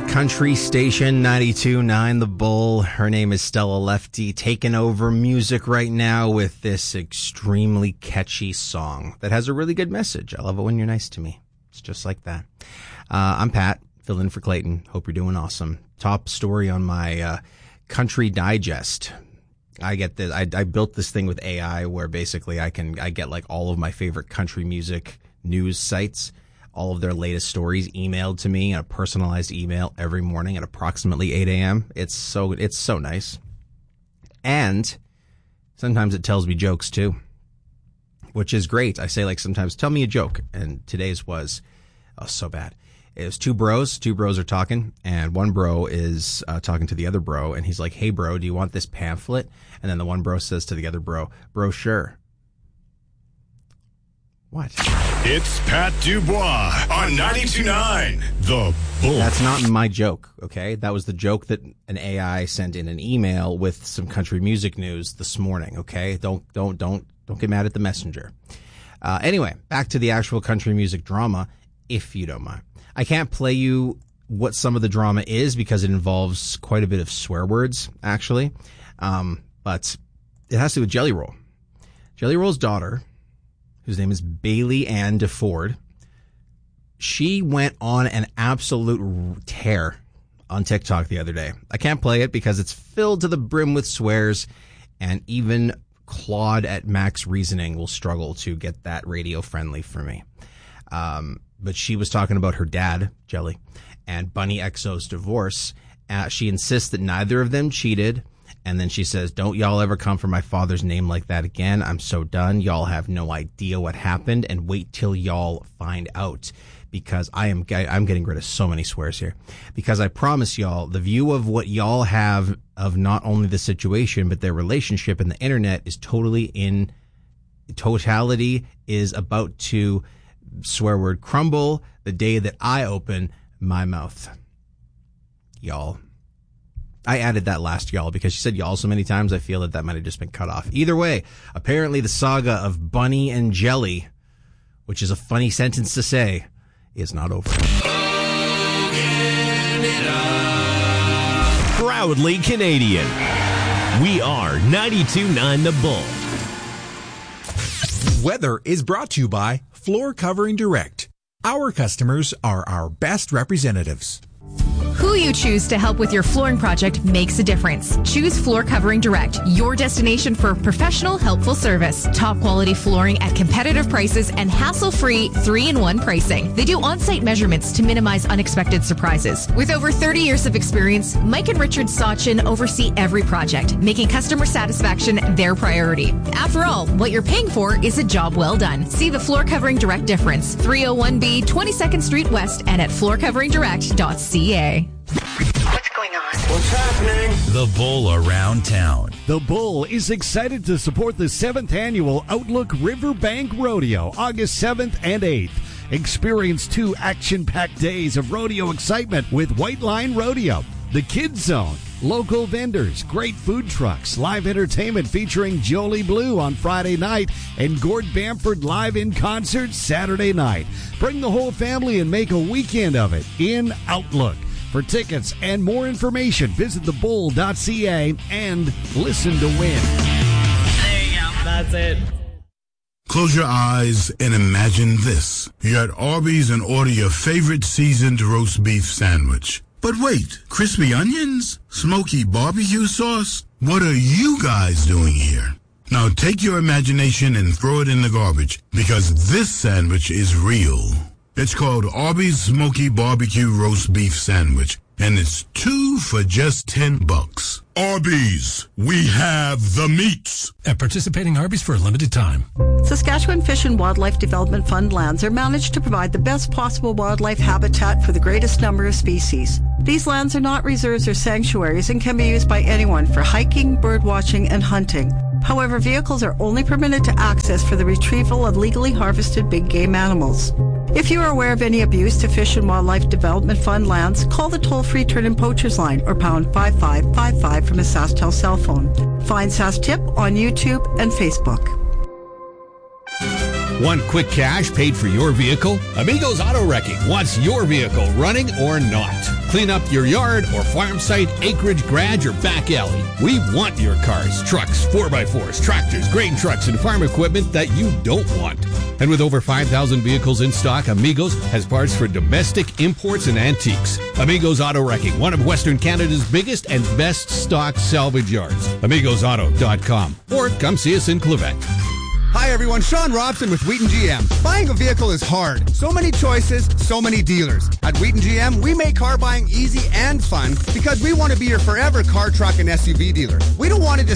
country station 92.9 The Bull. Her name is Stella Lefty, taking over music right now with this extremely catchy song that has a really good message. I love it when you're nice to me. It's just like that. I'm Pat, filling in for Clayton. Hope you're doing awesome. Top story on my Country Digest. I get this. I built this thing with AI where basically I get like all of my favorite country music news sites, all of their latest stories emailed to me in a personalized email every morning at approximately 8 a.m. It's so nice. And sometimes it tells me jokes too, which is great. I say like sometimes tell me a joke, and today's was so bad. It was two bros. Two bros are talking, and one bro is talking to the other bro, and he's like, "Hey, bro, do you want this pamphlet?" And then the one bro says to the other bro, "Brochure." What? It's Pat Dubois on 92.9 The Bull. That's not my joke, okay? That was the joke that an AI sent in an email with some country music news this morning, okay? Don't get mad at the messenger. Anyway, back to the actual country music drama, if you don't mind. I can't play you what some of the drama is because it involves quite a bit of swear words, actually. But it has to do with Jelly Roll. Jelly Roll's daughter, whose name is Bailey Ann DeFord, she went on an absolute tear on TikTok the other day. I can't play it because it's filled to the brim with swears, and even Claude at Max Reasoning will struggle to get that radio friendly for me. But she was talking about her dad, Jelly, and Bunny XO's divorce. She insists that neither of them cheated. And then she says, "Don't y'all ever come for my father's name like that again. I'm so done. Y'all have no idea what happened, and wait till y'all find out, because I'm getting rid of so many swears here, because I promise y'all the view of what y'all have of not only the situation but their relationship and the internet is totality is about to swear word crumble the day that I open my mouth." Y'all. I added that last y'all because she said y'all so many times I feel that might have just been cut off. Either way, apparently the saga of Bunny and Jelly, which is a funny sentence to say, is not over. Proudly Canadian. We are 92.9 The Bull. Weather is brought to you by Floor Covering Direct. Our customers are our best representatives. Who you choose to help with your flooring project makes a difference. Choose Floor Covering Direct, your destination for professional, helpful service. Top quality flooring at competitive prices and hassle-free 3-in-1 pricing. They do on-site measurements to minimize unexpected surprises. With over 30 years of experience, Mike and Richard Sachin oversee every project, making customer satisfaction their priority. After all, what you're paying for is a job well done. See the Floor Covering Direct difference. 301B 22nd Street West and at floorcoveringdirect.ca. What's going on? What's happening? The Bull around town. The Bull is excited to support the 7th annual Outlook Riverbank Rodeo, August 7th and 8th. Experience 2 action-packed days of rodeo excitement with White Line Rodeo, the Kids Zone, local vendors, great food trucks, live entertainment featuring Jolie Blue on Friday night, and Gord Bamford live in concert Saturday night. Bring the whole family and make a weekend of it in Outlook. For tickets and more information, visit thebull.ca and listen to win. There you go. That's it. Close your eyes and imagine this. You're at Arby's and order your favorite seasoned roast beef sandwich. But wait, crispy onions? Smoky barbecue sauce? What are you guys doing here? Now take your imagination and throw it in the garbage, because this sandwich is real. It's called Arby's Smoky Barbecue Roast Beef Sandwich, and it's 2 for just $10. Arby's, we have the meats. At participating Arby's for a limited time. Saskatchewan Fish and Wildlife Development Fund lands are managed to provide the best possible wildlife habitat for the greatest number of species. These lands are not reserves or sanctuaries and can be used by anyone for hiking, bird watching, and hunting. However, vehicles are only permitted to access for the retrieval of legally harvested big game animals. If you are aware of any abuse to Fish and Wildlife Development Fund lands, call the toll-free Turn-In Poachers line or pound 5555 from a SaskTel cell phone. Find SaskTip on YouTube and Facebook. Want quick cash paid for your vehicle? Amigos Auto Wrecking wants your vehicle running or not. Clean up your yard or farm site, acreage, garage, or back alley. We want your cars, trucks, 4x4s, tractors, grain trucks, and farm equipment that you don't want. And with over 5,000 vehicles in stock, Amigos has parts for domestic, imports, and antiques. Amigos Auto Wrecking, one of Western Canada's biggest and best stock salvage yards. AmigosAuto.com. Or come see us in Quebec. Hi everyone, Sean Robson with Wheaton GM. Buying a vehicle is hard. So many choices, so many dealers. At Wheaton GM, we make car buying easy and fun because we want to be your forever car, truck, and SUV dealer. We don't want to just